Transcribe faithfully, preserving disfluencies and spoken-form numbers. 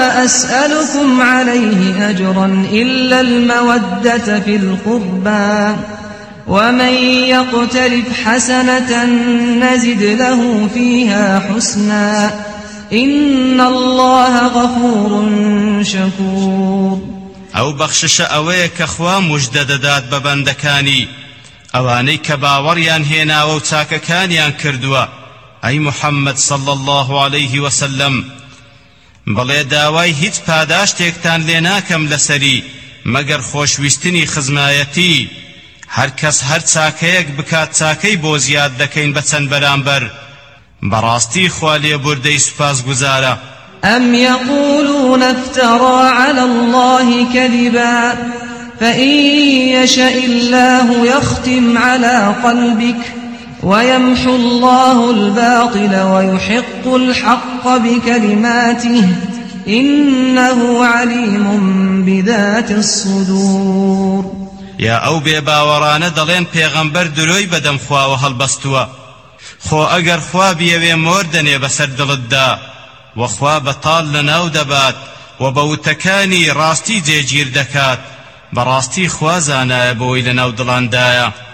أسألكم عليه أجرا إلا المودة في القربى ومن يقترف حسنة نزد له فيها حسنا إن الله غفور شكور. أو بخشش أويك أخوا مجدددات ببندكاني أواني كباوريان هنا وتاككانيان كردوا أي محمد صلى الله عليه وسلم بەڵێ داوای هیچ پاداشتێکتان لێ ناکەم لەسەری مەگەر خۆشویستنی خزمایەتی هەر کەس هەر چاکەیەک بکات چاکەی بۆ زیاد دەکەین بە چەند بەرامبەر بەڕاستی خوا لێبوردەی سوپاسگوزارە. أم يقولون افترى على الله كذبا فإن يشاء الله يختم على قلبك ويمحو الله الباطل ويحق الحق بكلماته إنه عليم بذات الصدور. يا أو بێباوەڕانە دەڵێن پێغەمبەر درۆی بەدەم خواوە هەڵبەستووە خۆ ئەگەر خوا بیەوێ مۆردەنێ بەسەر دڵتدا وەخوا بەتاڵ لەناو دەبات و بە وتەکانی ڕاستی جێگیر دەکات بەڕاستی خوا زانایە بەوەی لەناو دڵاندایە.